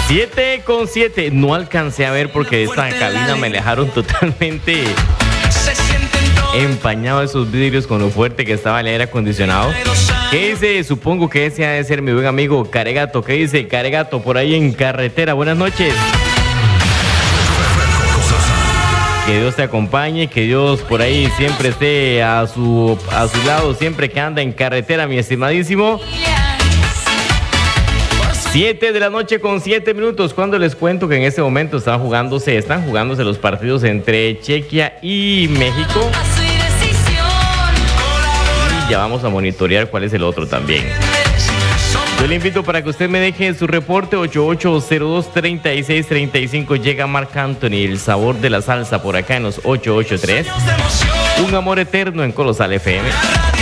7:07. No alcancé a ver porque esta cabina me dejaron totalmente empañado esos vidrios con lo fuerte que estaba el aire acondicionado. ¿Qué dice? Supongo que ese ha de ser mi buen amigo Caregato. ¿Qué dice Caregato por ahí en carretera? Buenas noches. Que Dios te acompañe, que Dios por ahí siempre esté a su lado, siempre que anda en carretera, mi estimadísimo. 7:07 p.m. Cuando les cuento que en este momento están jugándose los partidos entre Chequia y México. Y ya vamos a monitorear cuál es el otro también. Yo le invito para que usted me deje su reporte 8802-3635. Llega Marc Anthony, el sabor de la salsa por acá en los 883. Un amor eterno en Colosal FM.